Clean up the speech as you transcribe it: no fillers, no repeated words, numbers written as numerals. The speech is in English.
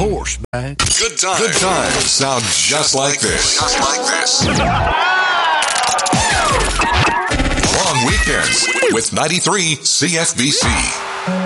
horse, man. Good times sound just like this. Long weekends with 93 CFBC.